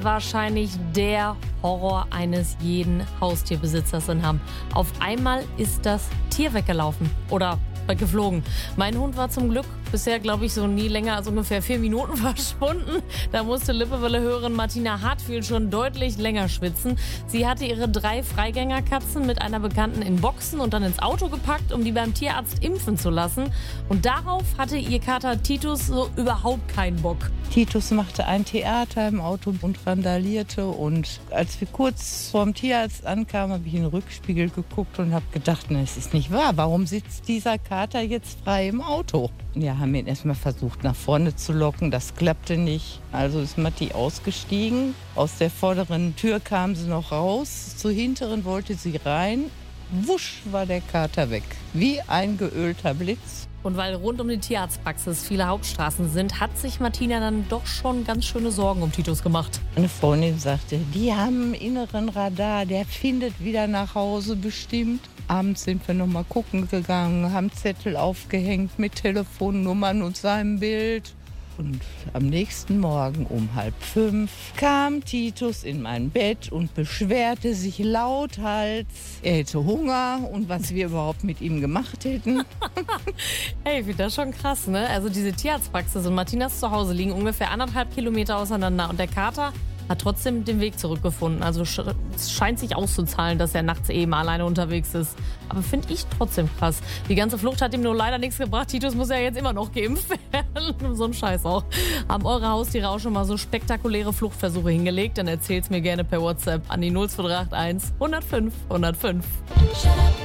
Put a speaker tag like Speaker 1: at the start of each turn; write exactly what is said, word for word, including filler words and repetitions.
Speaker 1: wahrscheinlich der Horror eines jeden Haustierbesitzers in Hamm. Auf einmal ist das Tier weggelaufen oder weggeflogen. Mein Hund war zum Glück bisher, glaube ich, so nie länger als ungefähr vier Minuten verschwunden. Da musste Lippewelle-Hörerin Martina Hartfield schon deutlich länger schwitzen. Sie hatte ihre drei Freigängerkatzen mit einer Bekannten in Boxen und dann ins Auto gepackt, um die beim Tierarzt impfen zu lassen. Und darauf hatte ihr Kater Titus so überhaupt keinen Bock.
Speaker 2: Titus machte ein Theater im Auto und randalierte. Und als wir kurz vorm Tierarzt ankamen, habe ich in den Rückspiegel geguckt und habe gedacht, na, es ist nicht wahr. Warum sitzt dieser Kater jetzt frei im Auto? Ja, haben ihn erstmal versucht, nach vorne zu locken. Das klappte nicht. Also ist Matti ausgestiegen. Aus der vorderen Tür kam sie noch raus. Zur hinteren wollte sie rein. Wusch war der Kater weg. Wie ein geölter Blitz.
Speaker 1: Und weil rund um die Tierarztpraxis viele Hauptstraßen sind, hat sich Martina dann doch schon ganz schöne Sorgen um Titus gemacht.
Speaker 2: Eine Freundin sagte, die haben einen inneren Radar, der findet wieder nach Hause bestimmt. Abends sind wir noch mal gucken gegangen, haben Zettel aufgehängt mit Telefonnummern und seinem Bild. Und am nächsten Morgen um halb fünf kam Titus in mein Bett und beschwerte sich lauthals, er hätte Hunger und was wir überhaupt mit ihm gemacht hätten.
Speaker 1: Hey, ich finde das schon krass, ne? Also diese Tierarztpraxis und Martinas Zuhause liegen ungefähr anderthalb Kilometer auseinander und der Kater hat trotzdem den Weg zurückgefunden. Also es scheint sich auszuzahlen, dass er nachts eben alleine unterwegs ist. Aber finde ich trotzdem krass. Die ganze Flucht hat ihm nur leider nichts gebracht. Titus muss ja jetzt immer noch geimpft werden. So ein Scheiß auch. Haben eure Haustiere auch schon mal so spektakuläre Fluchtversuche hingelegt? Dann erzählt's mir gerne per WhatsApp an die null zwei drei acht eins hundertfünf hundertfünf.